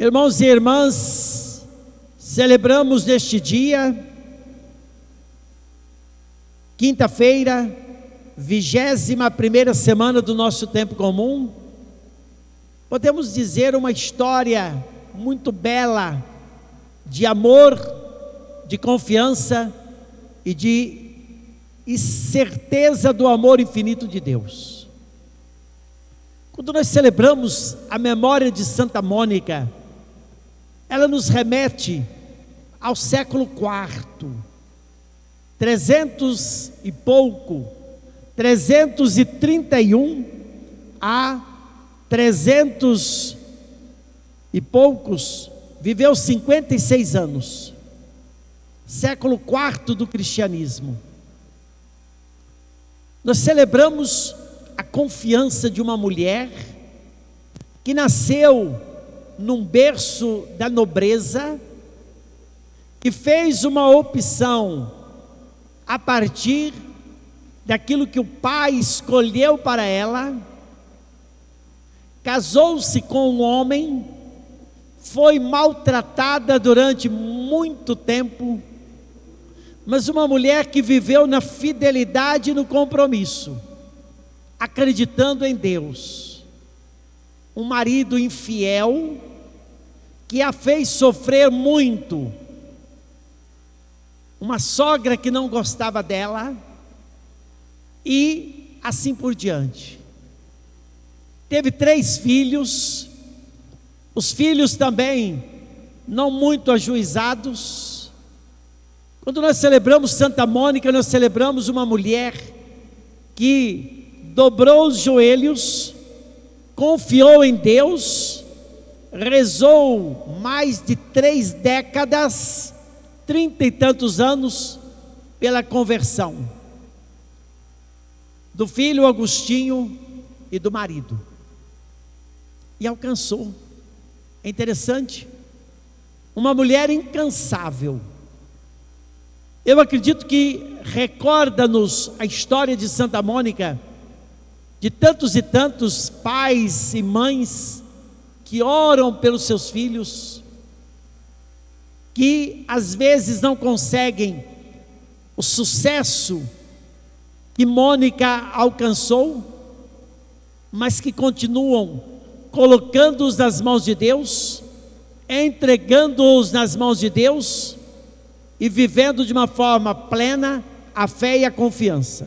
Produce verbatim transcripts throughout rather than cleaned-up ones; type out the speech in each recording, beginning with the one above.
Irmãos e irmãs, celebramos neste dia, quinta-feira, vigésima primeira semana do nosso tempo comum. Podemos dizer uma história muito bela de amor, de confiança e de e certeza do amor infinito de Deus. Quando nós celebramos a memória de Santa Mônica, ela nos remete ao século quarto, trezentos e pouco, trezentos e trinta e um a trezentos e poucos, viveu cinquenta e seis anos, século quarto do cristianismo. Nós celebramos a confiança de uma mulher que nasceu num berço da nobreza, que fez uma opção a partir daquilo que o pai escolheu para ela, casou-se com um homem, foi maltratada durante muito tempo, mas uma mulher que viveu na fidelidade e no compromisso, acreditando em Deus. Um marido infiel, que a fez sofrer muito, uma sogra que não gostava dela, e assim por diante. Teve três filhos, os filhos também não muito ajuizados. Quando nós celebramos Santa Mônica, nós celebramos uma mulher que dobrou os joelhos, confiou em Deus, rezou mais de três décadas, trinta e tantos anos, pela conversão do filho Agostinho e do marido, e alcançou. É interessante, uma mulher incansável. Eu acredito que recorda-nos a história de Santa Mônica, de tantos e tantos pais e mães que oram pelos seus filhos, que às vezes não conseguem o sucesso que Mônica alcançou, mas que continuam colocando-os nas mãos de Deus, entregando-os nas mãos de Deus e vivendo de uma forma plena a fé e a confiança.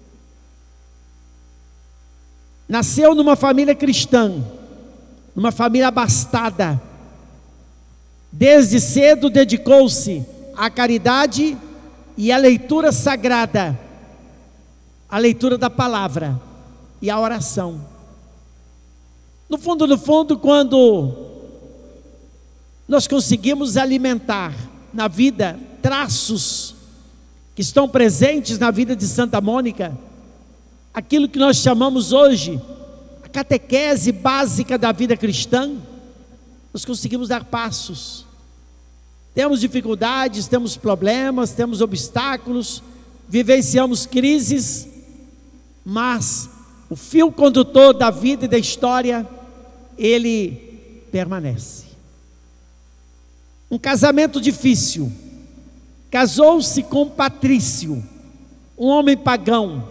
Nasceu numa família cristã, numa família abastada. Desde cedo dedicou-se à caridade e à leitura sagrada, à leitura da palavra e à oração. No fundo, no fundo, quando nós conseguimos alimentar na vida traços que estão presentes na vida de Santa Mônica, aquilo que nós chamamos hoje a catequese básica da vida cristã, nós conseguimos dar passos. Temos dificuldades, temos problemas, temos obstáculos, vivenciamos crises, mas o fio condutor da vida e da história, ele permanece. Um casamento difícil, casou-se com Patrício, um homem pagão,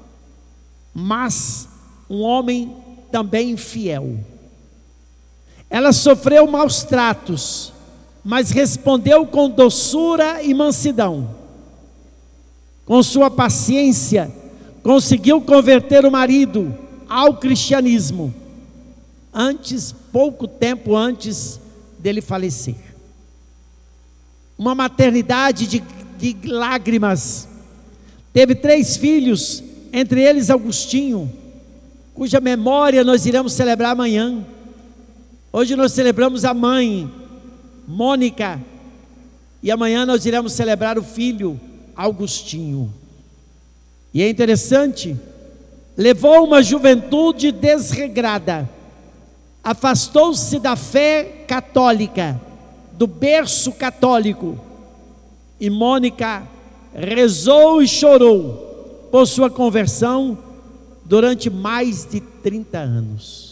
mas um homem também infiel. Ela sofreu maus tratos, mas respondeu com doçura e mansidão. Com sua paciência, conseguiu converter o marido ao cristianismo, antes, pouco tempo antes dele falecer. Uma maternidade de, de lágrimas. Teve três filhos, entre eles Agostinho, cuja memória nós iremos celebrar amanhã. Hoje nós celebramos a mãe, Mônica, e amanhã nós iremos celebrar o filho, Agostinho. E é interessante, levou uma juventude desregrada, afastou-se da fé católica, do berço católico, e Mônica rezou e chorou por sua conversão durante mais de trinta anos.